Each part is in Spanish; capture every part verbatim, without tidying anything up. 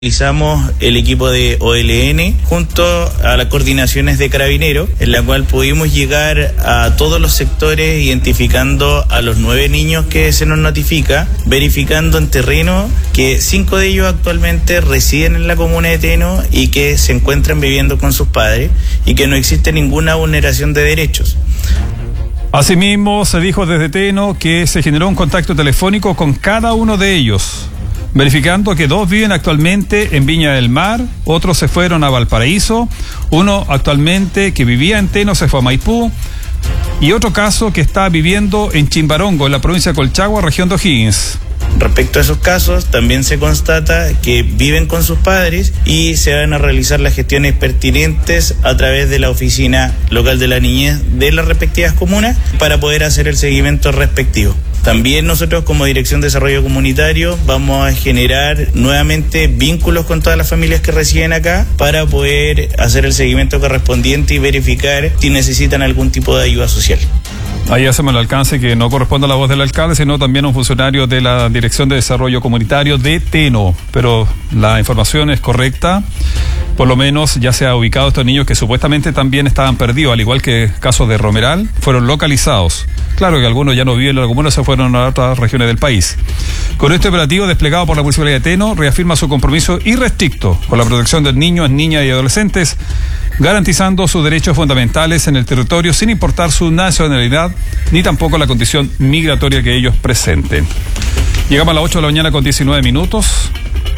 Realizamos el equipo de O L N junto a las coordinaciones de Carabineros, en la cual pudimos llegar a todos los sectores identificando a los nueve niños que se nos notifica, verificando en terreno que cinco de ellos actualmente residen en la comuna de Teno y que se encuentran viviendo con sus padres y que no existe ninguna vulneración de derechos. Asimismo, se dijo desde Teno que se generó un contacto telefónico con cada uno de ellos, verificando que dos viven actualmente en Viña del Mar, otros se fueron a Valparaíso, uno actualmente que vivía en Teno se fue a Maipú, y otro caso que está viviendo en Chimbarongo, en la provincia de Colchagua, región de O'Higgins. Respecto a esos casos, también se constata que viven con sus padres y se van a realizar las gestiones pertinentes a través de la oficina local de la niñez de las respectivas comunas para poder hacer el seguimiento respectivo. También nosotros como Dirección de Desarrollo Comunitario vamos a generar nuevamente vínculos con todas las familias que residen acá para poder hacer el seguimiento correspondiente y verificar si necesitan algún tipo de ayuda social. Ahí hacemos el alcance que no corresponde a la voz del alcalde, sino también a un funcionario de la Dirección de Desarrollo Comunitario de Teno. Pero la información es correcta. Por lo menos ya se ha ubicado a estos niños que supuestamente también estaban perdidos, al igual que casos de Romeral, fueron localizados. Claro que algunos ya no viven en la comuna, se fueron a otras regiones del país. Con este operativo desplegado por la Municipalidad de Teno, reafirma su compromiso irrestricto con la protección de niños, niñas y adolescentes, garantizando sus derechos fundamentales en el territorio sin importar su nacionalidad ni tampoco la condición migratoria que ellos presenten. Llegamos a las ocho de la mañana con diecinueve minutos.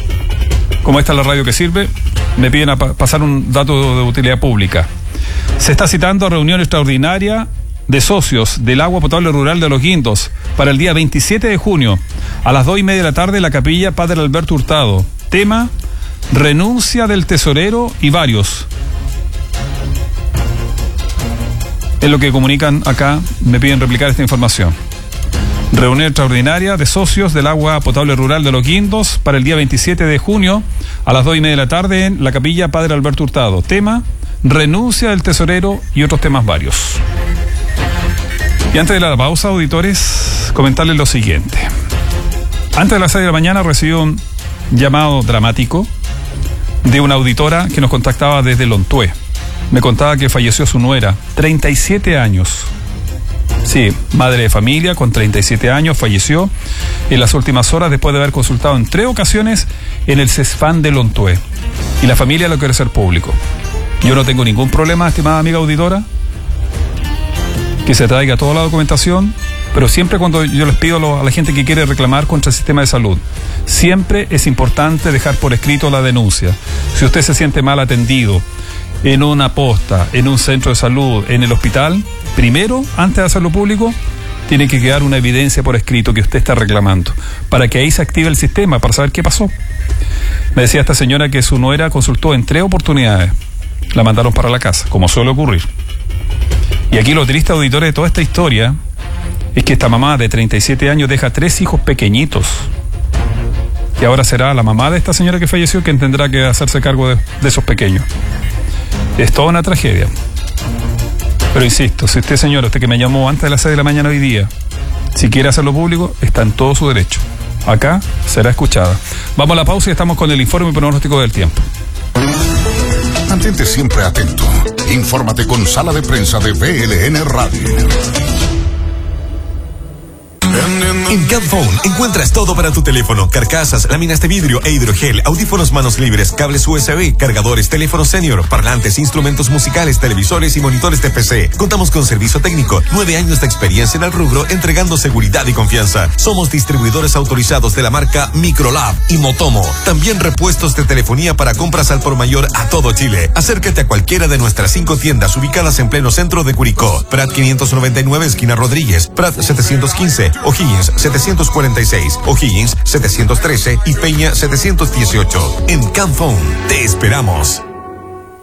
Como esta es la radio que sirve, me piden a pa- pasar un dato de utilidad pública. Se está citando a reunión extraordinaria de socios del agua potable rural de Los Guindos para el día veintisiete de junio a las dos y media de la tarde en la capilla Padre Alberto Hurtado. Tema: renuncia del tesorero y varios. Es lo que comunican acá, me piden replicar esta información. Reunión extraordinaria de socios del agua potable rural de Los Guindos para el día veintisiete de junio a las dos y media de la tarde en la capilla Padre Alberto Hurtado. Tema: renuncia del tesorero y otros temas varios. Y antes de la pausa, auditores, comentarles lo siguiente. Antes de las seis de la mañana recibí un llamado dramático de una auditora que nos contactaba desde Lontué. Me contaba que falleció su nuera, treinta y siete años. Sí, madre de familia con treinta y siete años, falleció en las últimas horas después de haber consultado en tres ocasiones en el CESFAM de Lontué. Y la familia lo quiere hacer público. Yo no tengo ningún problema, estimada amiga auditora, que se traiga toda la documentación, pero siempre cuando yo les pido a la gente que quiere reclamar contra el sistema de salud, siempre es importante dejar por escrito la denuncia. Si usted se siente mal atendido en una posta, en un centro de salud, en el hospital, primero, antes de hacerlo público, tiene que quedar una evidencia por escrito que usted está reclamando, para que ahí se active el sistema, para saber qué pasó. Me decía esta señora que su nuera consultó en tres oportunidades, la mandaron para la casa, como suele ocurrir. Y aquí lo triste, auditores, de toda esta historia es que esta mamá de treinta y siete años deja tres hijos pequeñitos. Y ahora será la mamá de esta señora que falleció quien tendrá que hacerse cargo de, de esos pequeños. Es toda una tragedia. Pero insisto, si usted, señora, usted que me llamó antes de las seis de la mañana hoy día, si quiere hacerlo público, está en todo su derecho. Acá será escuchada. Vamos a la pausa y estamos con el informe pronóstico del tiempo. Mantente siempre atento. Infórmate con Sala de Prensa de V L N Radio. En Camphone encuentras todo para tu teléfono: carcasas, láminas de vidrio e hidrogel, audífonos manos libres, cables U S B, cargadores, teléfonos senior, parlantes, instrumentos musicales, televisores y monitores de P C. Contamos con servicio técnico, nueve años de experiencia en el rubro, entregando seguridad y confianza. Somos distribuidores autorizados de la marca Microlab y Motomo. También repuestos de telefonía para compras al por mayor a todo Chile. Acércate a cualquiera de nuestras cinco tiendas ubicadas en pleno centro de Curicó: Prat quinientos noventa y nueve, esquina Rodríguez; Prat setecientos quince, O'Higgins setecientos cuarenta y seis, O'Higgins setecientos trece y Peña setecientos dieciocho. En Camphone te esperamos.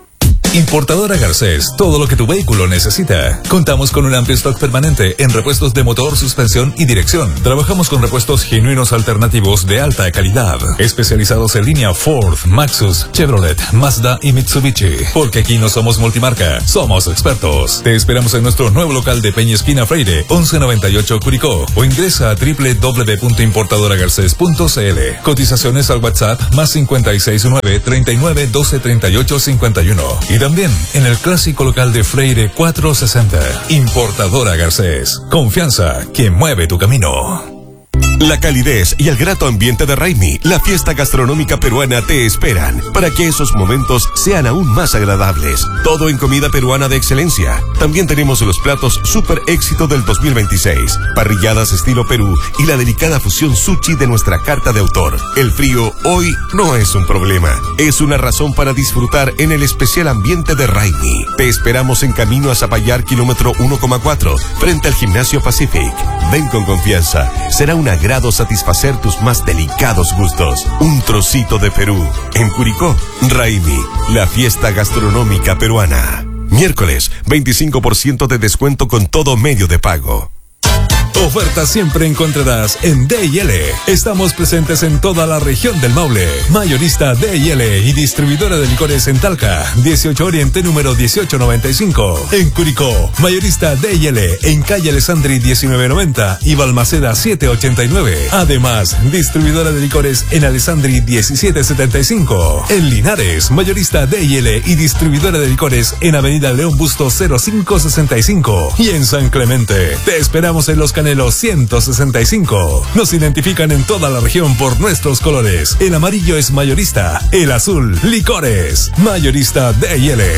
Importadora Garcés, todo lo que tu vehículo necesita. Contamos con un amplio stock permanente en repuestos de motor, suspensión y dirección. Trabajamos con repuestos genuinos alternativos de alta calidad, especializados en línea Ford, Maxus, Chevrolet, Mazda y Mitsubishi. Porque aquí no somos multimarca, somos expertos. Te esperamos en nuestro nuevo local de Peña Esquina Freire, once noventa y ocho Curicó, o ingresa a doble u doble u doble u punto importadora garcés punto c l. Cotizaciones al WhatsApp más cincuenta y seis nueve, treinta y nueve, doce, treinta y ocho, cincuenta y uno. Y también en el clásico local de Freire cuatrocientos sesenta. Importadora Garcés. Confianza que mueve tu camino. La calidez y el grato ambiente de Raimi, la fiesta gastronómica peruana, te esperan para que esos momentos sean aún más agradables. Todo en comida peruana de excelencia. También tenemos los platos super éxito del dos mil veintiséis, parrilladas estilo Perú y la delicada fusión sushi de nuestra carta de autor. El frío hoy no es un problema, es una razón para disfrutar en el especial ambiente de Raimi. Te esperamos en camino a Zapallar, kilómetro uno coma cuatro, frente al Gimnasio Pacific. Ven con confianza, será un agrado satisfacer tus más delicados gustos. Un trocito de Perú. En Curicó, Raimi, la fiesta gastronómica peruana. Miércoles, veinticinco por ciento de descuento con todo medio de pago. Ofertas siempre encontrarás en D y L. Estamos presentes en toda la región del Maule. Mayorista D y L y distribuidora de licores en Talca, dieciocho Oriente, número dieciocho noventa y cinco. En Curicó, mayorista D y L en calle Alessandri diecinueve noventa y Balmaceda siete ochenta y nueve. Además, distribuidora de licores en Alessandri diecisiete setenta y cinco. En Linares, mayorista D y L y distribuidora de licores en Avenida León Bustos cero cinco sesenta y cinco. Y en San Clemente, te esperamos en Los Canelos ciento sesenta y cinco. Nos identifican en toda la región por nuestros colores. El amarillo es mayorista, el azul, licores. Mayorista D y L.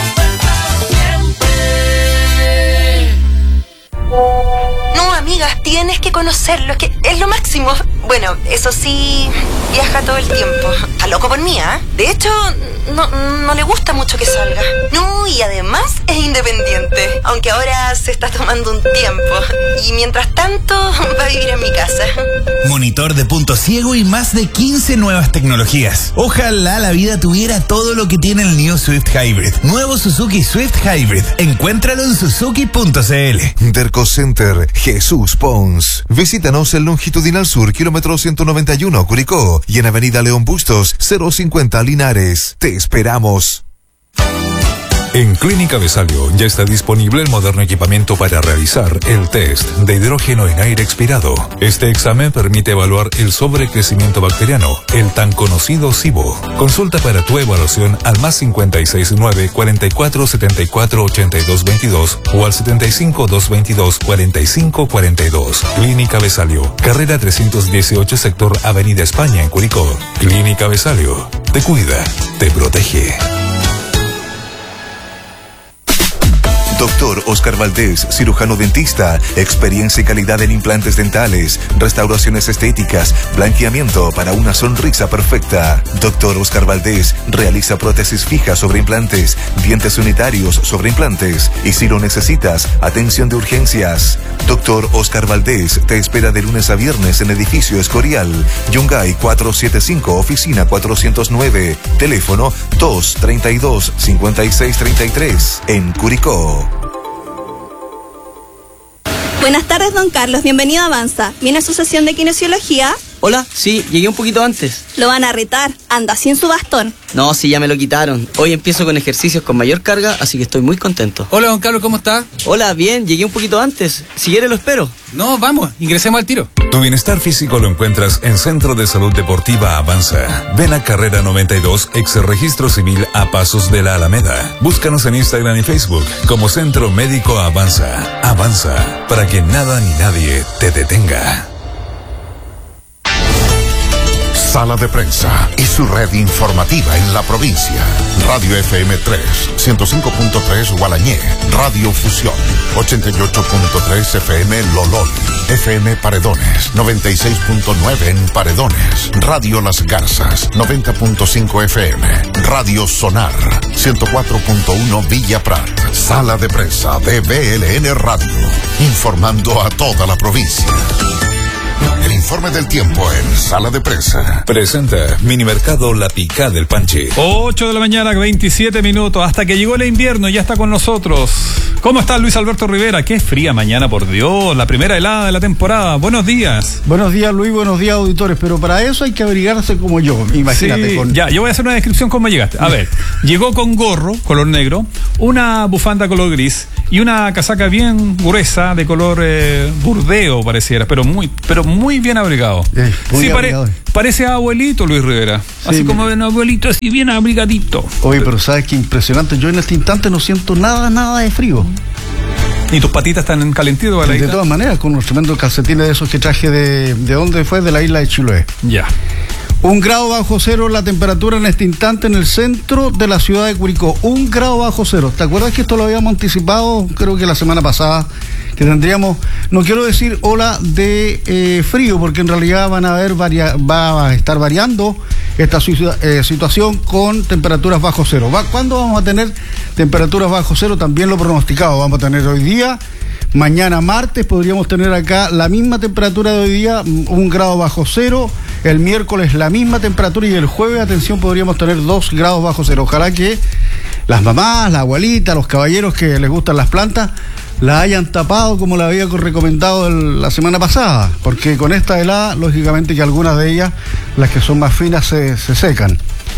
No, amiga, tienes que conocerlo, es que es lo máximo. Bueno, eso sí, viaja todo el tiempo. Está loco por mí, ¿eh? De hecho, no, no le gusta mucho que salga. No, y además es independiente. Aunque ahora se está tomando un tiempo. Y mientras tanto, va a vivir en mi casa. Monitor de punto ciego y más de quince nuevas tecnologías. Ojalá la vida tuviera todo lo que tiene el New Swift Hybrid. Nuevo Suzuki Swift Hybrid. Encuéntralo en suzuki punto c l. Derco Center, Jesús Pons. Visítanos en Longitudinal Sur, kilómetro ciento noventa y uno, Curicó, y en Avenida León Bustos, cero cincuenta, Linares. Te esperamos. En Clínica Besalio ya está disponible el moderno equipamiento para realizar el test de hidrógeno en aire expirado. Este examen permite evaluar el sobrecrecimiento bacteriano, el tan conocido SIBO. Consulta para tu evaluación al más cincuenta y seis nueve, cuarenta y cuatro, setenta y cuatro, ochenta y dos veintidós o al setenta y cinco, doscientos veintidós, cuarenta y cinco cuarenta y dos. Clínica Besalio, carrera trescientos dieciocho, sector Avenida España en Curicó. Clínica Besalio, te cuida, te protege. Doctor Oscar Valdés, cirujano dentista, experiencia y calidad en implantes dentales, restauraciones estéticas, blanqueamiento para una sonrisa perfecta. Doctor Oscar Valdés realiza prótesis fijas sobre implantes, dientes unitarios sobre implantes y si lo necesitas, atención de urgencias. Doctor Oscar Valdés te espera de lunes a viernes en edificio Escorial, Yungay cuatrocientos setenta y cinco, oficina cuatrocientos nueve, teléfono dos treinta y dos, cincuenta y seis treinta y tres, en Curicó. Buenas tardes, don Carlos. Bienvenido a Avanza. ¿Viene a su sesión de kinesiología? Hola, sí, llegué un poquito antes. Lo van a retar. Anda sin su bastón. No, sí, ya me lo quitaron. Hoy empiezo con ejercicios con mayor carga, así que estoy muy contento. Hola, don Carlos, ¿cómo está? Hola, bien, llegué un poquito antes. Si quiere lo espero. No, vamos, ingresemos al tiro. Tu bienestar físico lo encuentras en Centro de Salud Deportiva Avanza. Ven a Carrera noventa y dos, ex Registro Civil a pasos de la Alameda. Búscanos en Instagram y Facebook como Centro Médico Avanza. Avanza, para que nada ni nadie te detenga. Sala de Prensa y su red informativa en la provincia. Radio F M tres, ciento cinco punto tres Gualañé. Radio Fusión, ochenta y ocho punto tres F M Lolol. F M Paredones, noventa y seis punto nueve en Paredones. Radio Las Garzas, noventa punto cinco F M. Radio Sonar, ciento cuatro punto uno Villa Prat. Sala de Prensa de B L N Radio, informando a toda la provincia. El informe del tiempo en Sala de Prensa. Presenta Minimercado La Picada del Panche. ocho de la mañana, veintisiete minutos, hasta que llegó el invierno y ya está con nosotros. ¿Cómo está Luis Alberto Rivera? Qué fría mañana, por Dios, la primera helada de la temporada. Buenos días. Buenos días, Luis, buenos días, auditores, pero para eso hay que abrigarse como yo, imagínate. Sí, con... ya, yo voy a hacer una descripción cómo llegaste. A ver, llegó con gorro, color negro, una bufanda color gris y una casaca bien gruesa de color eh, burdeo, pareciera, pero muy pero muy bien abrigado. Eh, muy sí, abrigado. Pare, parece abuelito Luis Rivera, Sí, así como mira. un abuelito, así bien abrigadito. Oye, pero sabes qué impresionante, yo en este instante no siento nada, nada de frío. ¿Y tus patitas están calentitas, De todas maneras, con unos tremendos calcetines de esos que traje de... ¿De dónde fue? De la isla de Chiloé. Ya. Un grado bajo cero la temperatura en este instante en el centro de la ciudad de Curicó. Un grado bajo cero. ¿Te acuerdas que esto lo habíamos anticipado? Creo que la semana pasada, que tendríamos, no quiero decir ola de eh, frío, porque en realidad van a haber varia, va a estar variando esta eh, situación con temperaturas bajo cero. Va, ¿Cuándo vamos a tener temperaturas bajo cero? También lo pronosticado. Vamos a tener hoy día. Mañana martes podríamos tener acá la misma temperatura de hoy día, un grado bajo cero. El miércoles la misma temperatura y el jueves, atención, podríamos tener dos grados bajo cero. Ojalá que las mamás, la abuelita, los caballeros que les gustan las plantas, la hayan tapado como la había recomendado el, la semana pasada, porque con esta helada, lógicamente que algunas de ellas, las que son más finas, se, se secan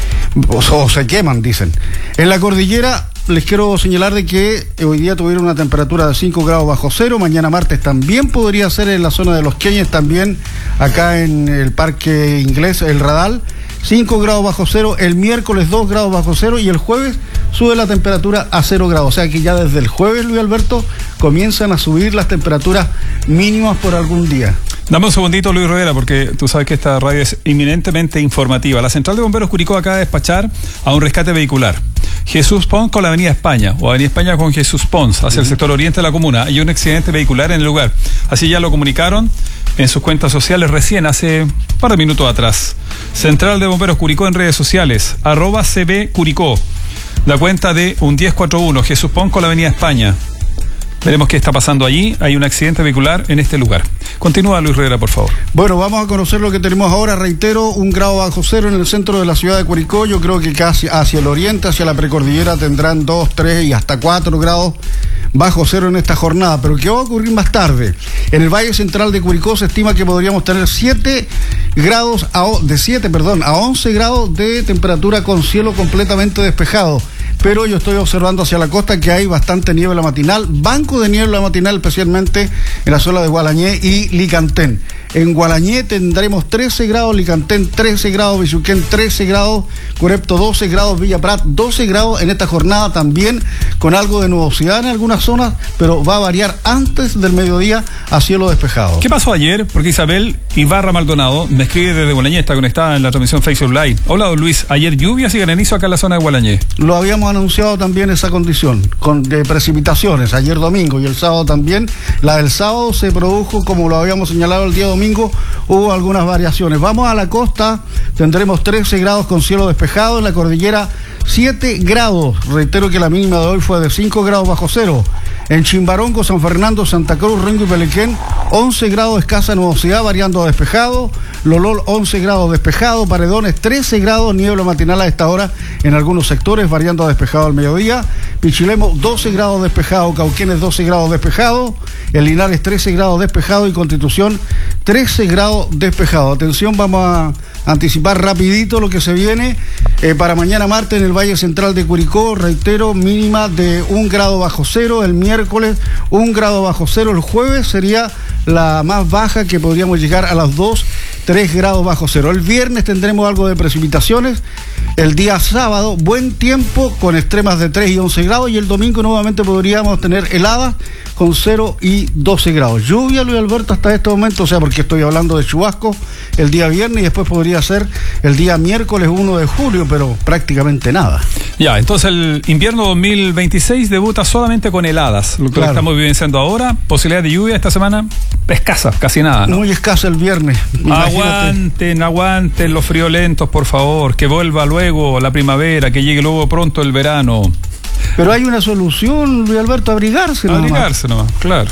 o, o se queman, dicen. En la cordillera les quiero señalar de que hoy día tuvieron una temperatura de cinco grados bajo cero, mañana martes también podría ser en la zona de Los Queñes, también acá en el Parque Inglés, el Radal, cinco grados bajo cero, el miércoles dos grados bajo cero y el jueves sube la temperatura a cero grados, o sea que ya desde el jueves, Luis Alberto, comienzan a subir las temperaturas mínimas por algún día. Dame un segundito, Luis Rivera, porque tú sabes que esta radio es eminentemente informativa. La Central de Bomberos Curicó acaba de despachar a un rescate vehicular. Jesús Pons con la Avenida España, o Avenida España con Jesús Pons, hacia el sector oriente de la comuna. Hay un accidente vehicular en el lugar. Así ya lo comunicaron en sus cuentas sociales recién, hace un par de minutos atrás. Central de Bomberos Curicó en redes sociales, arroba C B Curicó. La cuenta de un diez cuarenta y uno, Jesús Pons con la Avenida España. Veremos qué está pasando allí. Hay un accidente vehicular en este lugar. Continúa, Luis Rivera, por favor. Bueno, vamos a conocer lo que tenemos ahora. Reitero, un grado bajo cero en el centro de la ciudad de Curicó. Yo creo que casi hacia el oriente, hacia la precordillera, tendrán dos, tres y hasta cuatro grados bajo cero en esta jornada. Pero ¿qué va a ocurrir más tarde? En el Valle Central de Curicó se estima que podríamos tener siete grados, a, de siete, perdón, a once grados de temperatura con cielo completamente despejado. Pero yo estoy observando hacia la costa que hay bastante niebla matinal, banco de niebla matinal, especialmente en la zona de Gualañé y Licantén. En Gualañé tendremos trece grados, Licantén trece grados, Bichuquén trece grados, Curepto doce grados, Villa Prat doce grados en esta jornada, también con algo de nubosidad en algunas zonas, pero va a variar antes del mediodía a cielo despejado. ¿Qué pasó ayer? Porque Isabel Ibarra Maldonado me escribe desde Gualañé, está conectada en la transmisión Facebook Live. Hola, don Luis, ayer lluvias y granizo acá en la zona de Gualañé. Lo habíamos anunciado también esa condición, con de precipitaciones, ayer domingo y el sábado también. La del sábado se produjo, como lo habíamos señalado el día domingo, hubo algunas variaciones. Vamos a la costa, tendremos trece grados con cielo despejado, en la cordillera siete grados, reitero que la mínima de hoy fue de cinco grados bajo cero. En Chimbarongo, San Fernando, Santa Cruz, Rengo y Pelequén, once grados escasa nubosidad, variando a despejado. Lolol, once grados despejado. Paredones, trece grados, niebla matinal a esta hora en algunos sectores, variando a despejado al mediodía. Pichilemo, doce grados despejado. Cauquenes, doce grados despejado. El Linares, trece grados despejado. Y Constitución, trece grados despejado. Atención, vamos a anticipar rapidito lo que se viene eh, para mañana martes en el Valle Central de Curicó. Reitero, mínima de un grado bajo cero. El miércoles, un grado bajo cero. El jueves sería la más baja, que podríamos llegar a las dos, tres grados bajo cero. El viernes tendremos algo de precipitaciones. El día sábado, buen tiempo con extremas de tres y once grados. Y el domingo nuevamente podríamos tener heladas con cero y doce grados. Lluvia, Luis Alberto, hasta este momento, o sea, porque estoy hablando de chubasco el día viernes y después podría ser el día miércoles uno de julio, pero prácticamente nada. Ya, entonces el invierno dos mil veintiséis debuta solamente con heladas, lo que claro. estamos vivenciando ahora. Posibilidad de lluvia esta semana escasa, casi nada, ¿no? Muy escasa el viernes. Imagínate. Aguanten, aguanten los friolentos, por favor, que vuelva luego la primavera, que llegue luego pronto el verano. Pero hay una solución, Luis Alberto, abrigarse nomás. Abrigarse nomás, claro.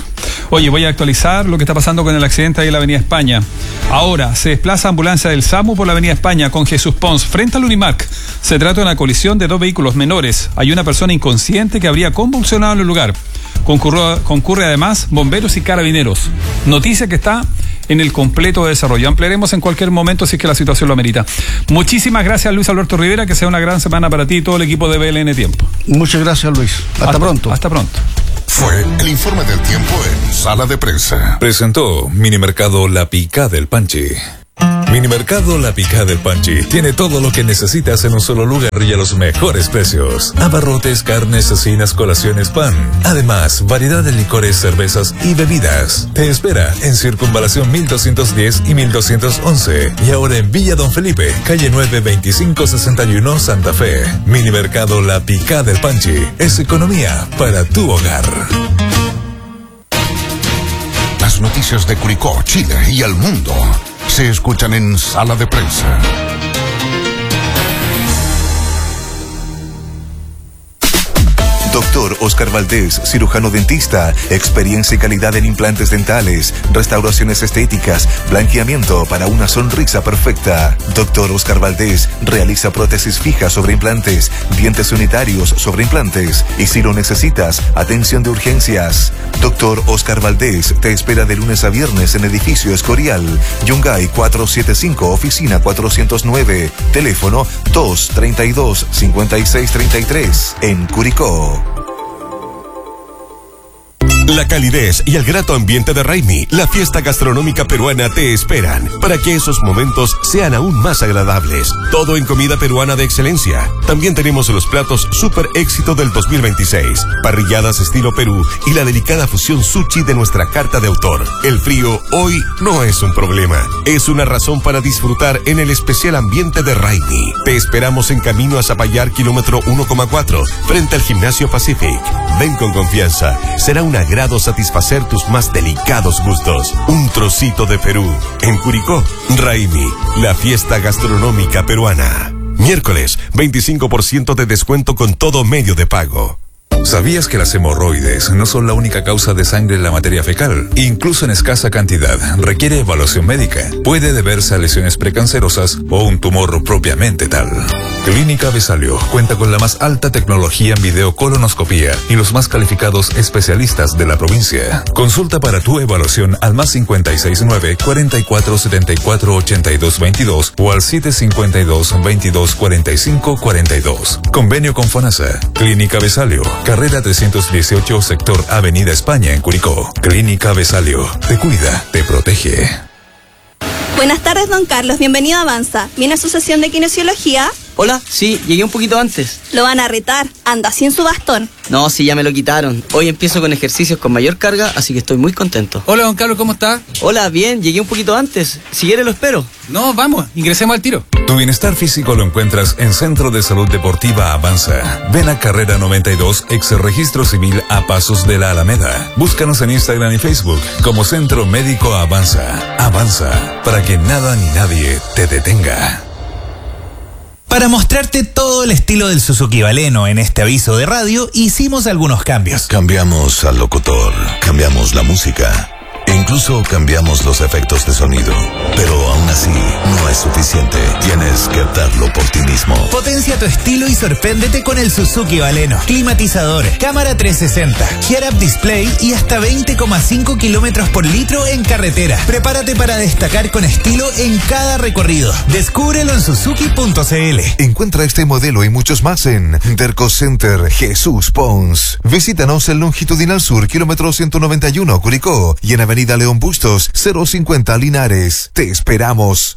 Oye, voy a actualizar lo que está pasando con el accidente ahí en la Avenida España. Ahora, se desplaza ambulancia del SAMU por la Avenida España con Jesús Pons frente al Unimark. Se trata de una colisión de dos vehículos menores. Hay una persona inconsciente que habría convulsionado en el lugar. Concurre, concurre además bomberos y carabineros. Noticia que está en el completo desarrollo. Ampliaremos en cualquier momento si es que la situación lo amerita. Muchísimas gracias, Luis Alberto Rivera, que sea una gran semana para ti y todo el equipo de B L N Tiempo. Muchas gracias, Luis. Hasta, hasta pronto. Hasta pronto. Fue el informe del tiempo en Sala de Prensa. Presentó Minimercado La Picá del Panchi. Minimercado La Picá del Panchi tiene todo lo que necesitas en un solo lugar y a los mejores precios. Abarrotes, carnes, cecinas, colaciones, pan. Además, variedad de licores, cervezas y bebidas. Te espera en Circunvalación mil doscientos diez y mil doscientos once. Y ahora en Villa Don Felipe, calle nueve veinticinco sesenta y uno, Santa Fe. Minimercado La Picá del Panchi es economía para tu hogar. Las noticias de Curicó, Chile y el mundo se escuchan en Sala de Prensa. Doctor Oscar Valdés, cirujano dentista, experiencia y calidad en implantes dentales, restauraciones estéticas, blanqueamiento para una sonrisa perfecta. Doctor Oscar Valdés realiza prótesis fijas sobre implantes, dientes unitarios sobre implantes y si lo necesitas, atención de urgencias. Doctor Oscar Valdés te espera de lunes a viernes en edificio Escorial, Yungay cuatrocientos setenta y cinco, oficina cuatrocientos nueve, teléfono dos treinta y dos, cincuenta y seis treinta y tres, en Curicó. La calidez y el grato ambiente de Raimi, la fiesta gastronómica peruana, te esperan para que esos momentos sean aún más agradables. Todo en comida peruana de excelencia. También tenemos los platos super éxito del dos mil veintiséis, parrilladas estilo Perú y la delicada fusión sushi de nuestra carta de autor. El frío hoy no es un problema, es una razón para disfrutar en el especial ambiente de Raimi. Te esperamos en camino a Zapallar, kilómetro uno coma cuatro, frente al Gimnasio Pacific. Ven con confianza, será una gran satisfacer tus más delicados gustos. Un trocito de Perú. En Curicó, Raimi, la fiesta gastronómica peruana. Miércoles, veinticinco por ciento de descuento con todo medio de pago. ¿Sabías que las hemorroides no son la única causa de sangre en la materia fecal? Incluso en escasa cantidad, requiere evaluación médica. Puede deberse a lesiones precancerosas o un tumor propiamente tal. Clínica Besalio cuenta con la más alta tecnología en videocolonoscopía y los más calificados especialistas de la provincia. Consulta para tu evaluación al más cincuenta y seis nueve, cuarenta y cuatro setenta y cuatro ochenta y dos veintidós o al siete cincuenta y dos, veintidós cuarenta y cinco cuarenta y dos. Convenio con FONASA. Clínica Besalio, carrera trescientos dieciocho, sector Avenida España en Curicó. Clínica Besalio, te cuida, te protege. Buenas tardes, don Carlos. Bienvenido a Avanza. ¿Viene a su sesión de kinesiología? Hola, sí, llegué un poquito antes. Lo van a retar. Anda sin su bastón. No, sí, ya me lo quitaron. Hoy empiezo con ejercicios con mayor carga, así que estoy muy contento. Hola, don Carlos, ¿cómo está? Hola, bien, llegué un poquito antes. Si quiere lo espero. No, vamos, ingresemos al tiro. Tu bienestar físico lo encuentras en Centro de Salud Deportiva Avanza. Ven a Carrera noventa y dos, ex registro civil a pasos de la Alameda. Búscanos en Instagram y Facebook como Centro Médico Avanza. Avanza, para que nada ni nadie te detenga. Para mostrarte todo el estilo del Suzuki Baleno en este aviso de radio, hicimos algunos cambios. Cambiamos al locutor, cambiamos la música e incluso cambiamos los efectos de sonido. Pero aún así, no es suficiente. Tienes que darlo por ti mismo. Potencia tu estilo y sorpréndete con el Suzuki Baleno. Climatizador, cámara trescientos sesenta, head-up display y hasta veinte coma cinco kilómetros por litro en carretera. Prepárate para destacar con estilo en cada recorrido. Descúbrelo en suzuki punto c l. Encuentra este modelo y muchos más en Derco Center Jesús Pons. Visítanos en Longitudinal Sur, kilómetro ciento noventa y uno, Curicó, y en Avenida León Bustos, cero cincuenta, Linares. Te esperamos.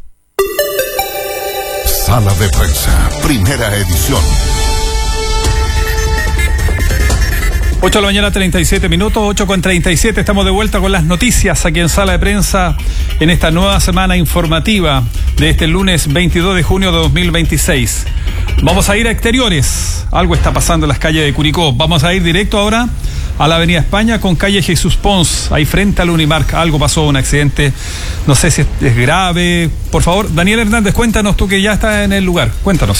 Sala de Prensa, primera edición. ocho de la mañana, treinta y siete minutos, ocho con treinta y siete, estamos de vuelta con las noticias aquí en Sala de Prensa en esta nueva semana informativa de este lunes veintidós de junio de dos mil veintiséis. Vamos a ir a exteriores, algo está pasando en las calles de Curicó. Vamos a ir directo ahora a la Avenida España con calle Jesús Pons, ahí frente al Unimark. Algo pasó, un accidente, no sé si es grave. Por favor, Daniel Hernández, cuéntanos tú que ya estás en el lugar, cuéntanos.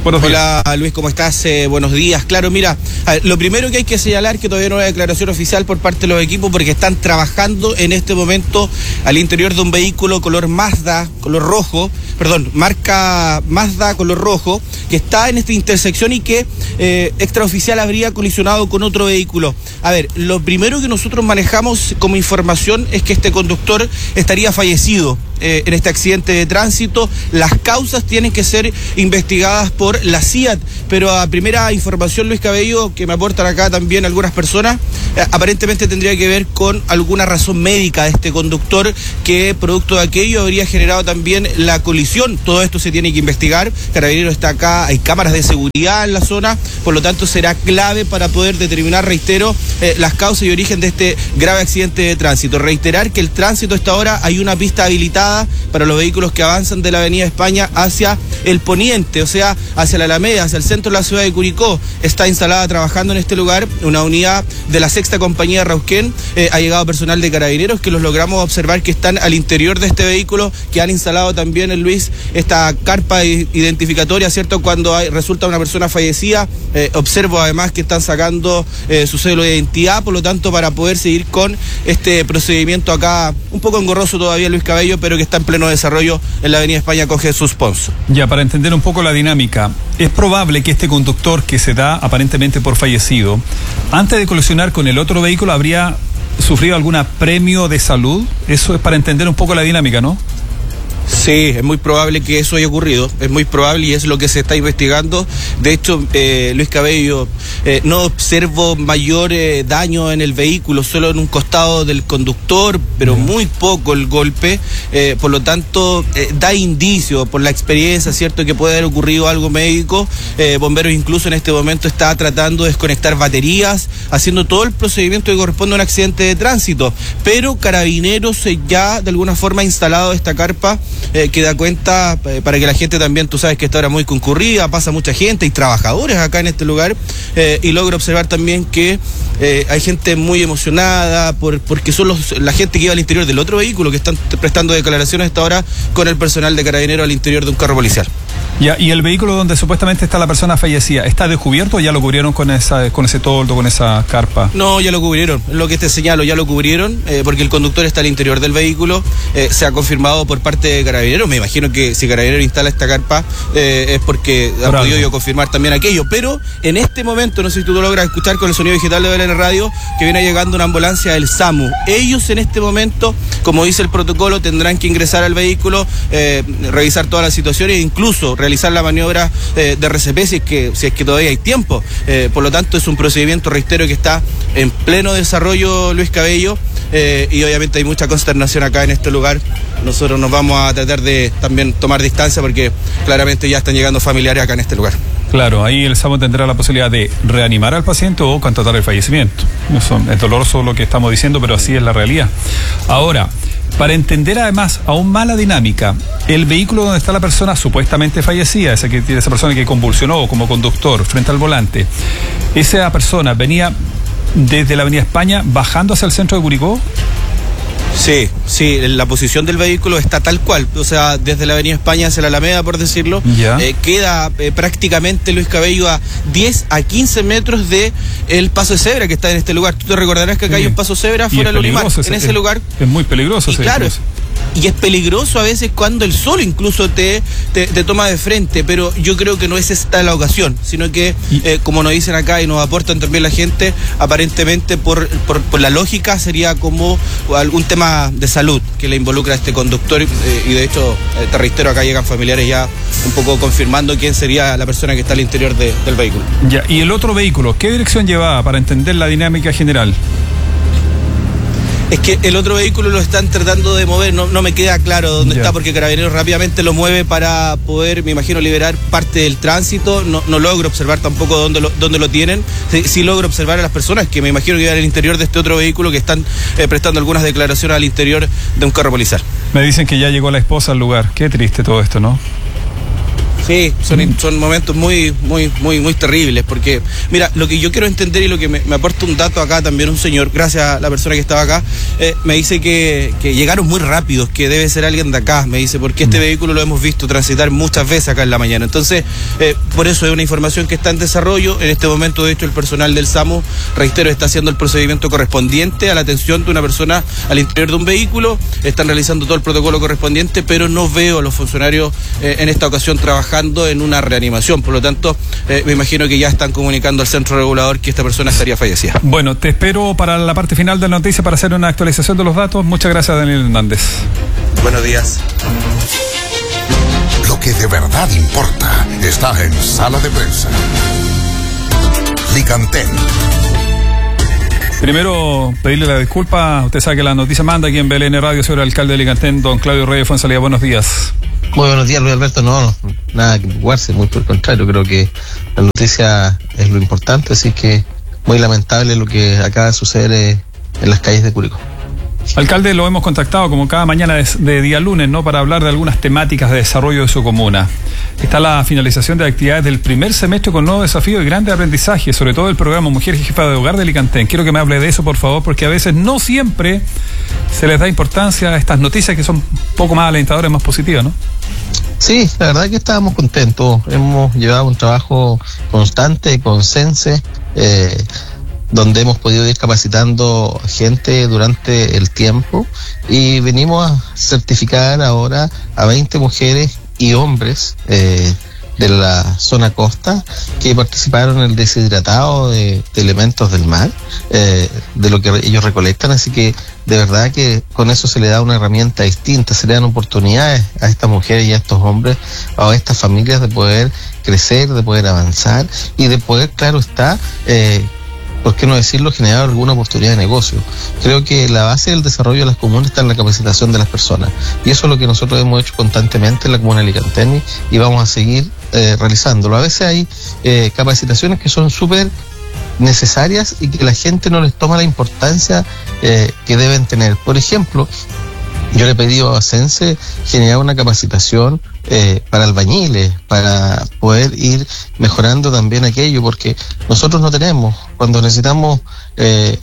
Buenos días. Hola Luis, ¿cómo estás? Eh, buenos días. Claro, mira, a ver, lo primero que hay que señalar que todavía no hay declaración oficial por parte de los equipos porque están trabajando en este momento al interior de un vehículo color Mazda, color rojo, perdón, marca Mazda color rojo, que está en esta intersección y que eh, extraoficial habría colisionado con otro vehículo. A ver, lo primero que nosotros manejamos como información es que este conductor estaría fallecido eh, en este accidente de tránsito. Las causas tienen que ser investigadas por la C I A T, pero a primera información, Luis Cabello, que me aportan acá también algunas personas, eh, aparentemente tendría que ver con alguna razón médica de este conductor que producto de aquello habría generado también la colisión. Todo esto se tiene que investigar. Carabineros está acá, hay cámaras de seguridad en la zona, por lo tanto será clave para poder determinar, reitero, eh, las causas y origen de este grave accidente de tránsito. Reiterar que el tránsito a esta hora hay una pista habilitada para los vehículos que avanzan de la Avenida España hacia el poniente, o sea, hacia la Alameda, hacia el centro de la ciudad de Curicó. Está instalada trabajando en este lugar una unidad de la sexta compañía Rauquén. Eh, ha llegado personal de Carabineros que los logramos observar que están al interior de este vehículo, que han instalado también, el Luis, esta carpa identificatoria, ¿cierto? Cuando hay, resulta una persona fallecida, eh, observo además que están sacando eh, su cédula de identidad, por lo tanto, para poder seguir con este procedimiento acá, un poco engorroso todavía, Luis Cabello, pero que está en pleno desarrollo en la Avenida España con Jesús Ponce. Ya, para entender un poco la dinámica, es probable que este conductor que se da aparentemente por fallecido, antes de colisionar con el otro vehículo, habría sufrido algún premio de salud. Eso es para entender un poco la dinámica, ¿no? Sí, es muy probable que eso haya ocurrido, es muy probable y es lo que se está investigando. De hecho, eh, Luis Cabello, eh, no observo mayor eh, daño en el vehículo, solo en un costado del conductor, pero muy poco el golpe, eh, por lo tanto, eh, da indicio por la experiencia, ¿cierto?, que puede haber ocurrido algo médico. Eh, Bomberos incluso en este momento está tratando de desconectar baterías, haciendo todo el procedimiento que corresponde a un accidente de tránsito, pero Carabineros eh, ya de alguna forma ha instalado esta carpa Eh, que da cuenta eh, para que la gente también, tú sabes que esta hora es muy concurrida, pasa mucha gente, hay trabajadores acá en este lugar, eh, y logro observar también que eh, hay gente muy emocionada por porque son los, la gente que iba al interior del otro vehículo que están prestando declaraciones a esta hora con el personal de Carabineros al interior de un carro policial. Ya, y el vehículo donde supuestamente está la persona fallecida, ¿está descubierto o ya lo cubrieron con esa con ese toldo, con esa carpa? No, ya lo cubrieron, lo que te señalo, ya lo cubrieron, eh, porque el conductor está al interior del vehículo, eh, se ha confirmado por parte de Carabineros. Me imagino que si Carabineros instala esta carpa eh, es porque ha podido yo confirmar también aquello, pero en este momento, no sé si tú lo logras escuchar con el sonido digital de B L N Radio, que viene llegando una ambulancia del SAMU. Ellos en este momento, como dice el protocolo, tendrán que ingresar al vehículo, eh, revisar todas las situaciones e incluso realizar la maniobra eh, de R C P si es que, si es que todavía hay tiempo. Eh, por lo tanto, es un procedimiento, reitero, que está en pleno desarrollo, Luis Cabello, eh, y obviamente hay mucha consternación acá en este lugar. Nosotros nos vamos a tratar de también tomar distancia porque claramente ya están llegando familiares acá en este lugar. Claro, ahí el SAMU tendrá la posibilidad de reanimar al paciente o contratar el fallecimiento. Eso es doloroso lo que estamos diciendo, pero así es la realidad. Ahora, para entender además aún más la dinámica, el vehículo donde está la persona supuestamente fallecida, esa, que, esa persona que convulsionó como conductor frente al volante, esa persona venía desde la Avenida España bajando hacia el centro de Curicó. Sí, sí, la posición del vehículo está tal cual, o sea, desde la Avenida España hacia la Alameda, por decirlo, eh, queda eh, prácticamente, Luis Cabello, a diez a quince metros de el paso de cebra que está en este lugar. Tú te recordarás que acá sí hay un paso de cebra fuera del Olimar, en ese es, lugar. Es muy peligroso. Y claro, y es peligroso a veces cuando el sol incluso te, te, te toma de frente, pero yo creo que no es esta la ocasión, sino que, eh, como nos dicen acá y nos aportan también la gente, aparentemente por, por, por la lógica sería como algún tema de salud que le involucra a este conductor, eh, y de hecho, eh, te reitero, acá llegan familiares ya un poco confirmando quién sería la persona que está al interior de, del vehículo. Ya, ¿y el otro vehículo, qué dirección llevaba para entender la dinámica general? Es que el otro vehículo lo están tratando de mover, no, no me queda claro dónde yeah. está, porque Carabineros rápidamente lo mueve para poder, me imagino, liberar parte del tránsito. No, no logro observar tampoco dónde lo, dónde lo tienen. Sí, sí logro observar a las personas que me imagino que iban al interior de este otro vehículo, que están eh, prestando algunas declaraciones al interior de un carro policial. Me dicen que ya llegó la esposa al lugar. Qué triste todo esto, ¿no? Sí, son, son momentos muy, muy, muy, muy terribles, porque, mira, lo que yo quiero entender y lo que me, me aporta un dato acá también un señor, gracias a la persona que estaba acá, eh, me dice que, que llegaron muy rápidos, que debe ser alguien de acá, me dice, porque este vehículo lo hemos visto transitar muchas veces acá en la mañana. Entonces, eh, por eso es una información que está en desarrollo. En este momento, de hecho, el personal del SAMU, reitero, está haciendo el procedimiento correspondiente a la atención de una persona al interior de un vehículo, están realizando todo el protocolo correspondiente, pero no veo a los funcionarios eh, en esta ocasión trabajando en una reanimación. Por lo tanto, eh, me imagino que ya están comunicando al centro regulador que esta persona estaría fallecida. Bueno, te espero para la parte final de la noticia para hacer una actualización de los datos. Muchas gracias, Daniel Hernández. Buenos días. Lo que de verdad importa está en Sala de Prensa. Licantel. Primero, pedirle la disculpa. Usted sabe que la noticia manda aquí en B L N Radio sobre el alcalde de Licantén, don Claudio Reyes Fuenzalía. Buenos días. Muy buenos días, Luis Alberto. No, no, nada que preocuparse, muy por el contrario. Creo que la noticia es lo importante, así que muy lamentable lo que acaba de suceder en las calles de Curicó. Alcalde, lo hemos contactado como cada mañana de, de día lunes, ¿no?, para hablar de algunas temáticas de desarrollo de su comuna. Está la finalización de actividades del primer semestre con nuevos desafíos y grandes aprendizajes, sobre todo el programa Mujer Jefa de Hogar de Licantén. Quiero que me hable de eso, por favor, porque a veces no siempre se les da importancia a estas noticias que son un poco más alentadoras, más positivas, ¿no? Sí, la verdad que estábamos contentos. Hemos llevado un trabajo constante, consense, eh, donde hemos podido ir capacitando gente durante el tiempo y venimos a certificar ahora a veinte mujeres y hombres eh, de la zona costa que participaron en el deshidratado de, de elementos del mar, eh, de lo que ellos recolectan, así que de verdad que con eso se le da una herramienta distinta, se le dan oportunidades a estas mujeres y a estos hombres, a estas familias de poder crecer, de poder avanzar y de poder, claro está, eh, ¿por qué no decirlo?, generar alguna oportunidad de negocio. Creo que la base del desarrollo de las comunas está en la capacitación de las personas. Y eso es lo que nosotros hemos hecho constantemente en la comuna de Licantén y vamos a seguir eh, realizándolo. A veces hay eh, capacitaciones que son súper necesarias y que la gente no les toma la importancia eh, que deben tener. Por ejemplo, yo le he pedido a Sense generar una capacitación eh, para albañiles, para poder ir mejorando también aquello, porque nosotros no tenemos, cuando necesitamos eh,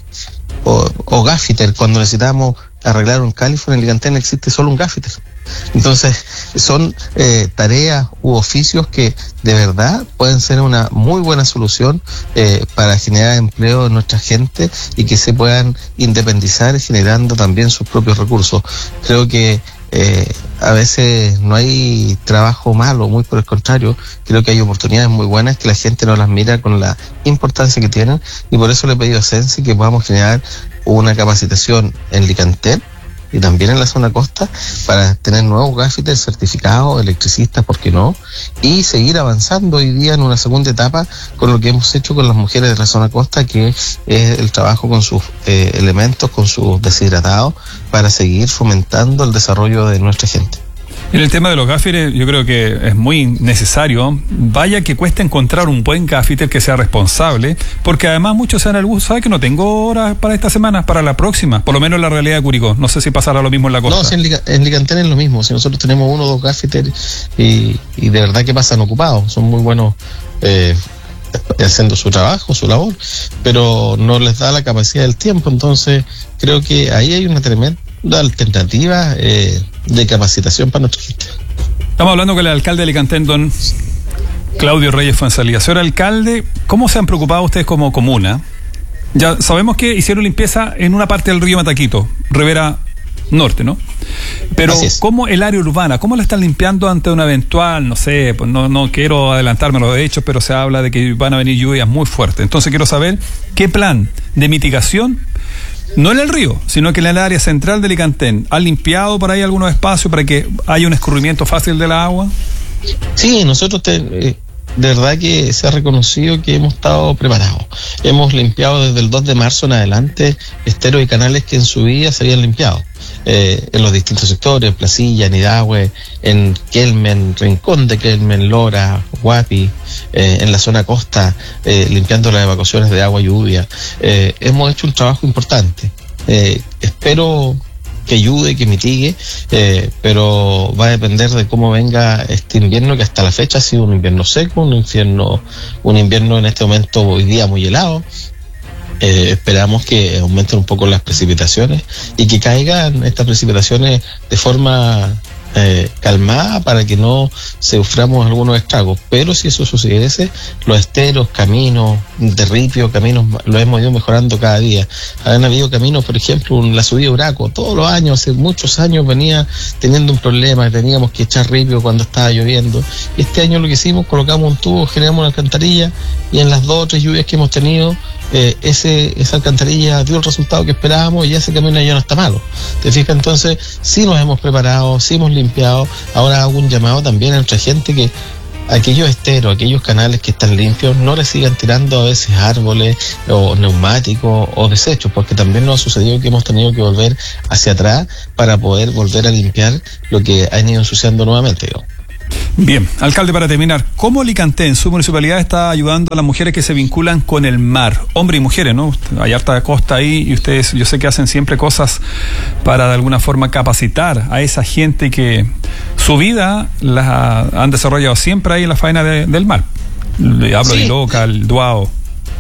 o, o gaffiter, cuando necesitamos arreglar un califón en Licantén existe solo un gaffiter. Entonces son eh, tareas u oficios que de verdad pueden ser una muy buena solución eh, para generar empleo de nuestra gente y que se puedan independizar generando también sus propios recursos. Creo que eh, a veces no hay trabajo malo, muy por el contrario, creo que hay oportunidades muy buenas que la gente no las mira con la importancia que tienen y por eso le he pedido a Sensi que podamos generar una capacitación en Licantén y también en la zona costa para tener nuevos gaffiters certificados, electricistas, ¿por qué no? Y seguir avanzando hoy día en una segunda etapa con lo que hemos hecho con las mujeres de la zona costa, que es el trabajo con sus eh, elementos, con sus deshidratados, para seguir fomentando el desarrollo de nuestra gente. En el tema de los gaffiters, yo creo que es muy necesario. Vaya que cuesta encontrar un buen gaffiter que sea responsable, porque además muchos se dan el gusto, ¿sabe que no tengo horas para esta semana, para la próxima? Por lo menos en la realidad de Curicó. No sé si pasará lo mismo en la costa. No, si en, Liga, en Licantén es lo mismo. Si nosotros tenemos uno o dos gaffiters y, y de verdad que pasan ocupados, son muy buenos eh, haciendo su trabajo, su labor, pero no les da la capacidad del tiempo. Entonces creo que ahí hay una tremenda alternativa eh, de capacitación para nuestra gente. Estamos hablando con el alcalde de Licantén, don Claudio Reyes Fuenzalía. Señor alcalde, ¿cómo se han preocupado ustedes como comuna? Ya sabemos que hicieron limpieza en una parte del río Mataquito, Rivera Norte, ¿no? Pero ¿cómo el área urbana, cómo la están limpiando ante una eventual, no sé, pues no, no quiero adelantarme los hechos, pero se habla de que van a venir lluvias muy fuertes? Entonces quiero saber qué plan de mitigación, no en el río, sino que en el área central de Licantén, ¿ha limpiado por ahí algunos espacios para que haya un escurrimiento fácil de la agua? Sí, nosotros te, eh, de verdad que se ha reconocido que hemos estado preparados. Hemos limpiado desde el dos de marzo en adelante esteros y canales que en su vida se habían limpiado. Eh, en los distintos sectores, en Placilla, en Hidahue, en Kelmen, Rincón de Kelmen, Lora, Guapi, eh, en la zona costa, eh, limpiando las evacuaciones de agua y lluvia. Eh, hemos hecho un trabajo importante. Eh, espero que ayude, que mitigue, eh, pero va a depender de cómo venga este invierno, que hasta la fecha ha sido un invierno seco, un invierno, un invierno en este momento hoy día muy helado. Eh, esperamos que aumenten un poco las precipitaciones y que caigan estas precipitaciones de forma eh, calmada para que no suframos algunos estragos. Pero si eso sucediese, los esteros, caminos de ripio, caminos, lo hemos ido mejorando cada día. Han habido caminos, por ejemplo, en la subida de Uraco, todos los años, hace muchos años venía teniendo un problema, teníamos que echar ripio cuando estaba lloviendo. Y este año lo que hicimos, colocamos un tubo, generamos una alcantarilla, y en las dos o tres lluvias que hemos tenido, Eh, ese esa alcantarilla dio el resultado que esperábamos y ese camino ya no está malo. ¿Te fijas? Entonces, sí nos hemos preparado, sí hemos limpiado. Ahora hago un llamado también a nuestra gente que aquellos esteros, aquellos canales que están limpios, no le sigan tirando a veces árboles o neumáticos o desechos, porque también nos ha sucedido que hemos tenido que volver hacia atrás para poder volver a limpiar lo que han ido ensuciando nuevamente, ¿no? Bien, alcalde, para terminar, ¿cómo Licantén en su municipalidad está ayudando a las mujeres que se vinculan con el mar? Hombres y mujeres, ¿no? Hay harta costa ahí y ustedes, yo sé que hacen siempre cosas para de alguna forma capacitar a esa gente que su vida la han desarrollado siempre ahí en la faena de, del mar. Le hablo Sí. de Iloca, el Duao.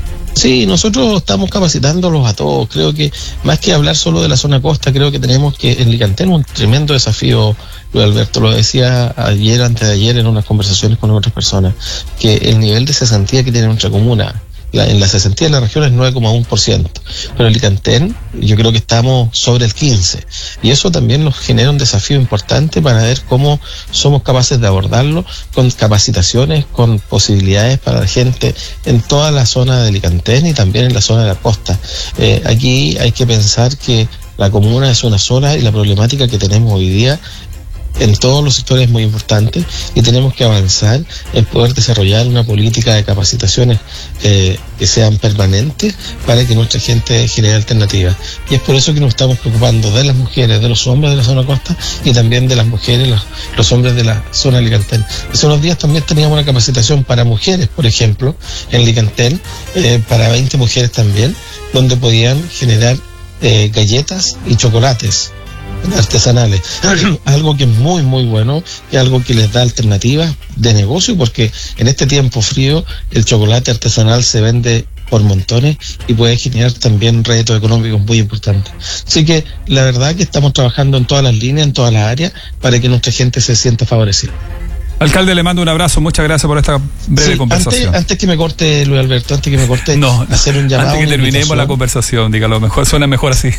Sí, nosotros estamos capacitándolos a todos. Creo que más que hablar solo de la zona costa, creo que tenemos que en Licantén un tremendo desafío. Luis Alberto lo decía ayer, antes de ayer, en unas conversaciones con otras personas, que el nivel de cesantía que tiene nuestra comuna, la, en la cesantía de la región es nueve coma uno por ciento, pero en Licantén yo creo que estamos sobre el quince por ciento, y eso también nos genera un desafío importante para ver cómo somos capaces de abordarlo con capacitaciones, con posibilidades para la gente en toda la zona de Licantén y también en la zona de la costa. Eh, aquí hay que pensar que la comuna es una sola y la problemática que tenemos hoy día en todos los sectores es muy importante y tenemos que avanzar en poder desarrollar una política de capacitaciones eh, que sean permanentes para que nuestra gente genere alternativas. Y es por eso que nos estamos preocupando de las mujeres, de los hombres de la zona costa y también de las mujeres, los, los hombres de la zona de Licantén. Hace unos días también teníamos una capacitación para mujeres, por ejemplo, en Licantén, eh, para veinte mujeres también, donde podían generar eh, galletas y chocolates artesanales, algo que es muy muy bueno y algo que les da alternativas de negocio, porque en este tiempo frío el chocolate artesanal se vende por montones y puede generar también réditos económicos muy importantes. Así que la verdad que estamos trabajando en todas las líneas, en todas las áreas, para que nuestra gente se sienta favorecida. Alcalde, le mando un abrazo, muchas gracias por esta breve Sí, conversación. Antes, antes que me corte, Luis Alberto, antes que me corte, no, hacer un llamado. Antes que terminemos la conversación, dígalo, mejor, suena mejor así.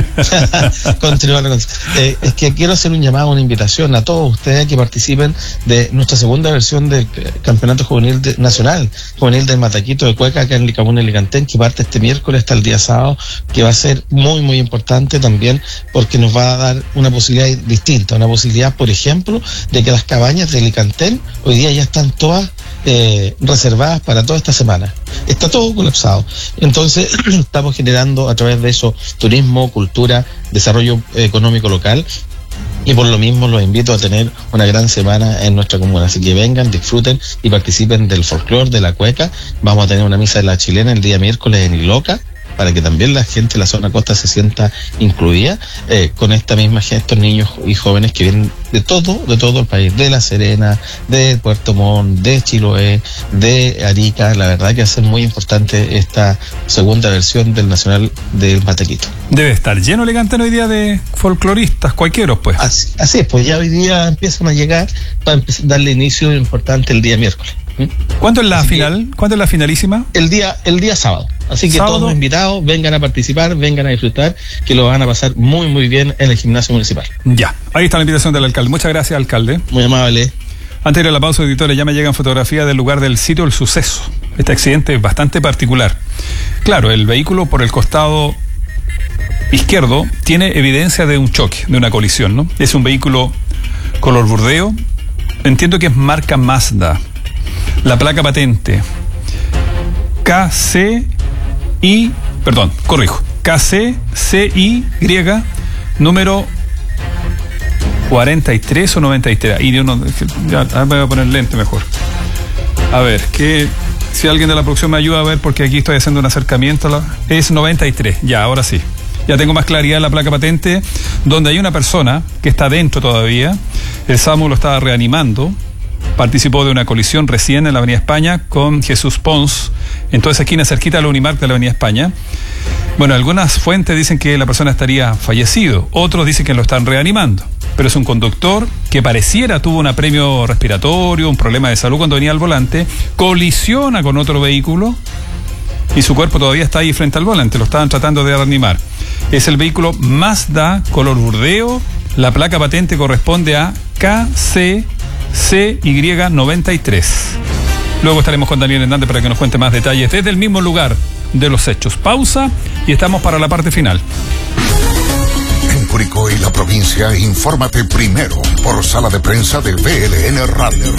Continuar con eh, es que quiero hacer un llamado, una invitación a todos ustedes que participen de nuestra segunda versión del Campeonato Juvenil de, Nacional, Juvenil del Mataquito de Cueca, acá en Licamuna y Licantén, que parte este miércoles hasta el día sábado, que va a ser muy muy importante también porque nos va a dar una posibilidad distinta, una posibilidad, por ejemplo, de que las cabañas de Licantén hoy día ya están todas eh, reservadas para toda esta semana. Está todo colapsado. Entonces estamos generando a través de eso turismo, cultura, desarrollo eh, económico local, y por lo mismo los invito a tener una gran semana en nuestra comuna. Así que vengan, disfruten y participen del folclore, de la cueca. Vamos a tener una misa de la chilena el día miércoles en Iloca, para que también la gente de la zona costa se sienta incluida eh, con esta misma gente, estos niños y jóvenes que vienen de todo, de todo el país, de La Serena, de Puerto Montt, de Chiloé, de Arica. La verdad que va a ser muy importante esta segunda versión del Nacional del Mataquito. Debe estar lleno Licantén hoy día de folcloristas, cualquieros, pues. Así, así es, pues ya hoy día empiezan a llegar para empezar, darle inicio importante el día miércoles. ¿Mm? ¿Cuándo es la Así final? Que, ¿Cuándo es la finalísima? El día, el día sábado. Así que ¿Sábado? Todos los invitados vengan a participar, vengan a disfrutar, que lo van a pasar muy muy bien en el gimnasio municipal. Ya, ahí está la invitación del alcalde. Muchas gracias, alcalde. Muy amable. Antes de la pausa, editores, ya me llegan fotografías del lugar del sitio del suceso. Este accidente es bastante particular. Claro, el vehículo por el costado izquierdo tiene evidencia de un choque, de una colisión, ¿no? Es un vehículo color burdeo. Entiendo que es marca Mazda. La placa patente K C I, perdón, corrijo, K C C I Y, número cuarenta y tres o noventa y tres. Y de uno, ya, me voy a poner lente mejor. A ver, que si alguien de la producción me ayuda a ver, porque aquí estoy haciendo un acercamiento, a la, es noventa y tres, ya, ahora sí. Ya tengo más claridad en la placa patente, donde hay una persona que está dentro todavía. El SAMU lo estaba reanimando. Participó de una colisión recién en la Avenida España con Jesús Pons, en toda esa esquina cerquita al Unimark de la Avenida España. Bueno, algunas fuentes dicen que la persona estaría fallecido, otros dicen que lo están reanimando, pero es un conductor que pareciera tuvo un apremio respiratorio, un problema de salud cuando venía al volante, colisiona con otro vehículo y su cuerpo todavía está ahí frente al volante, lo estaban tratando de reanimar. Es el vehículo Mazda color burdeo, la placa patente corresponde a K C C Y noventa y tres. Luego estaremos con Daniel Hernández para que nos cuente más detalles desde el mismo lugar de los hechos. Pausa y estamos para la parte final. En Curicó y la provincia, infórmate primero por sala de prensa de V L N Radio.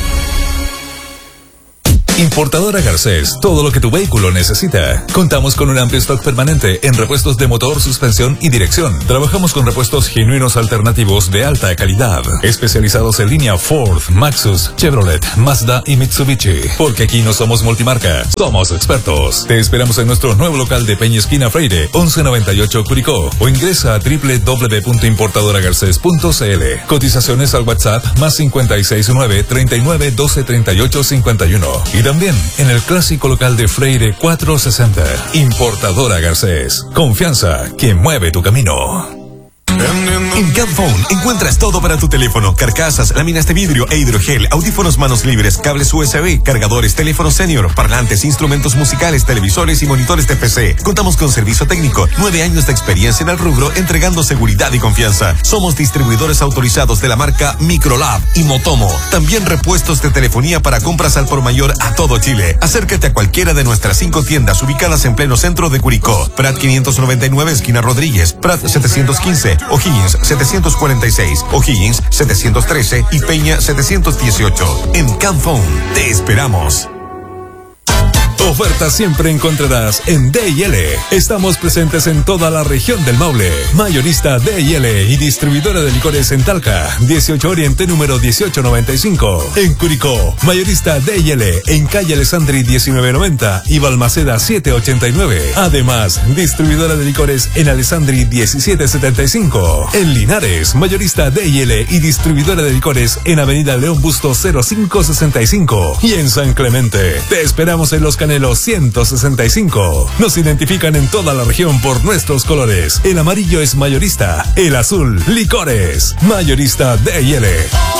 Importadora Garcés, todo lo que tu vehículo necesita. Contamos con un amplio stock permanente en repuestos de motor, suspensión y dirección. Trabajamos con repuestos genuinos alternativos de alta calidad, especializados en línea Ford, Maxus, Chevrolet, Mazda y Mitsubishi. Porque aquí no somos multimarca, somos expertos. Te esperamos en nuestro nuevo local de Peña Esquina Freire, once noventa y ocho Curicó, o ingresa a doble u doble u doble u punto importadora garcés punto c l. Cotizaciones al WhatsApp más cinco seis nueve, treinta y nueve, doce, treinta y ocho, cincuenta y uno. Y también en el clásico local de Freire cuatrocientos sesenta. Importadora Garcés. Confianza que mueve tu camino. En Camphone encuentras todo para tu teléfono: carcasas, láminas de vidrio e hidrogel, audífonos manos libres, cables U S B, cargadores, teléfonos senior, parlantes, instrumentos musicales, televisores y monitores de P C. Contamos con servicio técnico, nueve años de experiencia en el rubro, entregando seguridad y confianza. Somos distribuidores autorizados de la marca Microlab y Motomo. También repuestos de telefonía para compras al por mayor a todo Chile. Acércate a cualquiera de nuestras cinco tiendas ubicadas en pleno centro de Curicó: Prat quinientos noventa y nueve, esquina Rodríguez; Prat setecientos quince, O'Higgins setecientos cuarenta y seis, O'Higgins setecientos trece y Peña setecientos dieciocho. En Camphone te esperamos. Ofertas siempre encontrarás en D y L. Estamos presentes en toda la región del Maule. Mayorista D y L y distribuidora de licores en Talca, dieciocho Oriente número dieciocho noventa y cinco. En Curicó, mayorista D y L en calle Alessandri diecinueve noventa y Balmaceda setecientos ochenta y nueve. Además, distribuidora de licores en Alessandri diecisiete setenta y cinco. En Linares, mayorista D y L y distribuidora de licores en Avenida León Busto cero cinco sesenta y cinco. Y en San Clemente, te esperamos en Los Canelos ciento sesenta y cinco. Nos identifican en toda la región por nuestros colores. El amarillo es mayorista, el azul, licores. Mayorista D y L.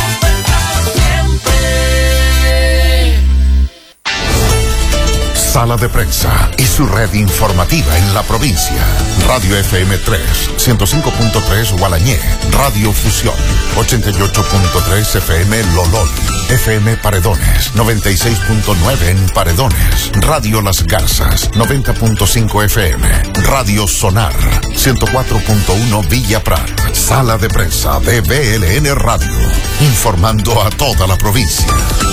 Sala de prensa y su red informativa en la provincia. Radio F M tres, ciento cinco punto tres Gualañé. Radio Fusión, ochenta y ocho punto tres F M Lolol. F M Paredones, noventa y seis punto nueve en Paredones. Radio Las Garzas, noventa punto cinco F M. Radio Sonar, ciento cuatro punto uno Villa Prat. Sala de prensa de V L N Radio. Informando a toda la provincia.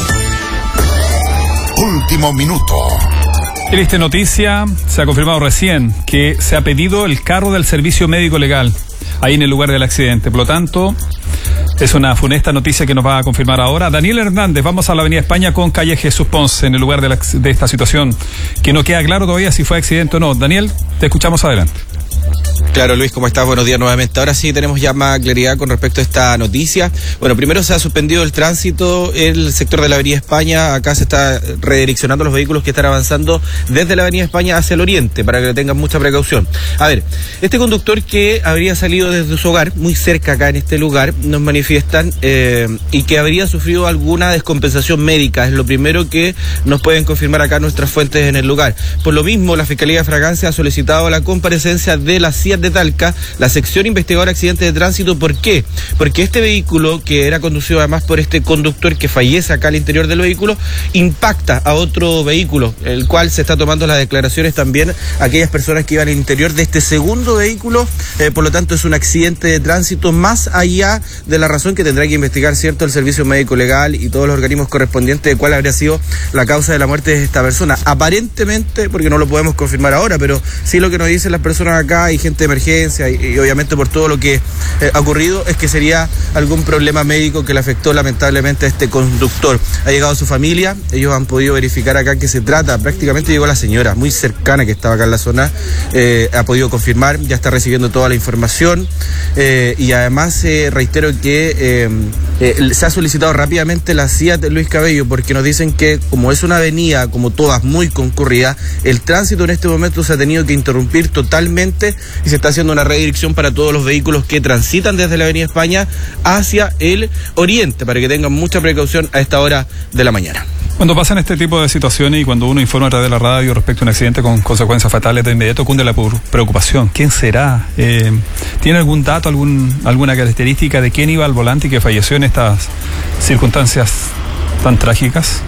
Último minuto. Triste noticia, se ha confirmado recién que se ha pedido el carro del servicio médico legal ahí en el lugar del accidente. Por lo tanto, es una funesta noticia que nos va a confirmar ahora Daniel Hernández. Vamos a la Avenida España con calle Jesús Ponce en el lugar de, la, de esta situación, que no queda claro todavía si fue accidente o no. Daniel, te escuchamos adelante. Claro, Luis, ¿cómo estás? Buenos días nuevamente. Ahora sí tenemos ya más claridad con respecto a esta noticia. Bueno, primero se ha suspendido el tránsito en el sector de la Avenida España. Acá se está redireccionando los vehículos que están avanzando desde la Avenida España hacia el oriente, para que tengan mucha precaución. A ver, este conductor que habría salido desde su hogar, muy cerca acá en este lugar, nos manifiestan, eh, y que habría sufrido alguna descompensación médica. Es lo primero que nos pueden confirmar acá nuestras fuentes en el lugar. Por lo mismo, la Fiscalía de Fragancia ha solicitado la comparecencia de la C I A de Talca, la sección investigadora de accidentes de tránsito. ¿Por qué? Porque este vehículo, que era conducido además por este conductor que fallece acá al interior del vehículo, impacta a otro vehículo, el cual se está tomando las declaraciones también a aquellas personas que iban al interior de este segundo vehículo. Eh, por lo tanto, es un accidente de tránsito, más allá de la razón que tendrá que investigar, cierto, el servicio médico legal y todos los organismos correspondientes de cuál habría sido la causa de la muerte de esta persona. Aparentemente, porque no lo podemos confirmar ahora, pero sí lo que nos dicen las personas acá acá y gente de emergencia y, y obviamente por todo lo que eh, ha ocurrido, es que sería algún problema médico que le afectó lamentablemente a este conductor. Ha llegado su familia, ellos han podido verificar acá que se trata, prácticamente llegó la señora, muy cercana que estaba acá en la zona, eh, ha podido confirmar, ya está recibiendo toda la información eh, y además eh, reitero que eh, eh, se ha solicitado rápidamente la C I A T de Luis Cabello porque nos dicen que como es una avenida, como todas, muy concurrida, el tránsito en este momento se ha tenido que interrumpir totalmente y se está haciendo una redirección para todos los vehículos que transitan desde la Avenida España hacia el oriente, para que tengan mucha precaución a esta hora de la mañana. Cuando pasan este tipo de situaciones y cuando uno informa a través de la radio respecto a un accidente con consecuencias fatales, de inmediato cunde la preocupación. ¿Quién será? Eh, ¿Tiene algún dato, algún, alguna característica de quién iba al volante y que falleció en estas circunstancias tan trágicas?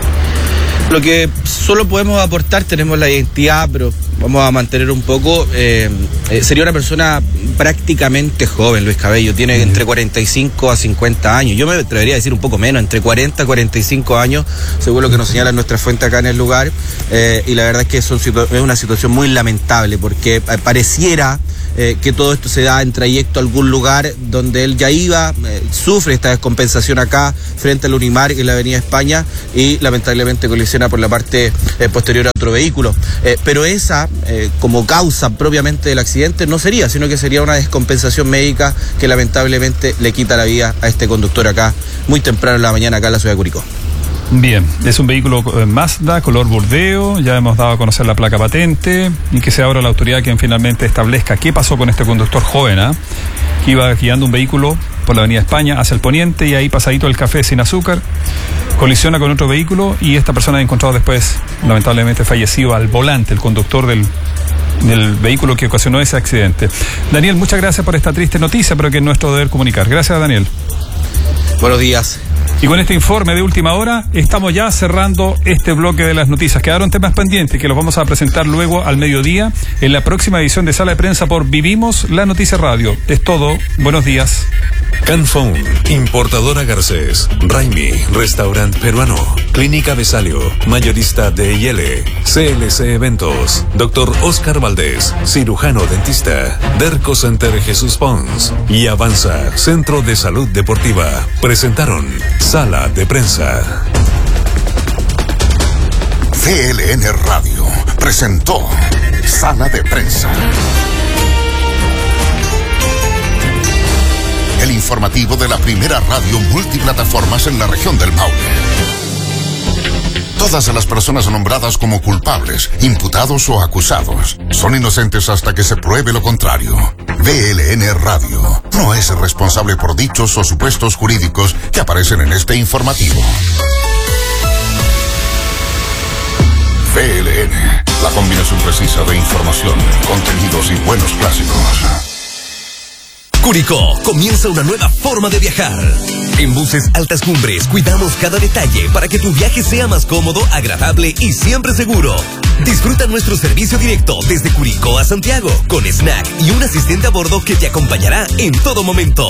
Lo que solo podemos aportar, tenemos la identidad, pero vamos a mantener un poco, eh, eh, sería una persona prácticamente joven, Luis Cabello, tiene mm. entre cuarenta y cinco a cincuenta años, yo me atrevería a decir un poco menos, entre cuarenta a cuarenta y cinco años, según lo que nos señala nuestra fuente acá en el lugar, eh, y la verdad es que es, un situ- es una situación muy lamentable, porque pareciera eh, que todo esto se da en trayecto a algún lugar donde él ya iba, eh, sufre esta descompensación acá, frente al Unimar en la Avenida España, y lamentablemente colisiona por la parte eh, posterior a otro vehículo. Eh, pero esa, eh, como causa propiamente del accidente, no sería, sino que sería una descompensación médica que lamentablemente le quita la vida a este conductor acá, muy temprano en la mañana acá en la ciudad de Curicó. Bien, es un vehículo Mazda, color burdeo, ya hemos dado a conocer la placa patente y que sea ahora la autoridad quien finalmente establezca qué pasó con este conductor joven, ¿eh? que iba guiando un vehículo por la Avenida España hacia el poniente y ahí pasadito el café sin azúcar, colisiona con otro vehículo y esta persona ha encontrado después, lamentablemente fallecido al volante, el conductor del, del vehículo que ocasionó ese accidente. Daniel, muchas gracias por esta triste noticia, pero que es nuestro deber comunicar. Gracias, Daniel. Buenos días. Y con este informe de última hora, estamos ya cerrando este bloque de las noticias. Quedaron temas pendientes que los vamos a presentar luego al mediodía en la próxima edición de Sala de Prensa por Vivimos la Noticia Radio. Es todo. Buenos días. Canfón, Importadora Garcés, Raimi, Restaurante Peruano, Clínica Besalio, Mayorista D y L, C L C Eventos, Doctor Oscar Valdés, Cirujano Dentista, Derco Center Jesús Pons y Avanza, Centro de Salud Deportiva. Presentaron Sala de Prensa. V L N Radio presentó Sala de Prensa. El informativo de la primera radio multiplataformas en la región del Maule. Todas las personas nombradas como culpables, imputados o acusados son inocentes hasta que se pruebe lo contrario. V L N Radio no es responsable por dichos o supuestos jurídicos que aparecen en este informativo. V L N, la combinación precisa de información, contenidos y buenos clásicos. Curicó, comienza una nueva forma de viajar. En Buses Altas Cumbres cuidamos cada detalle para que tu viaje sea más cómodo, agradable y siempre seguro. Disfruta nuestro servicio directo desde Curicó a Santiago, con snack y un asistente a bordo que te acompañará en todo momento.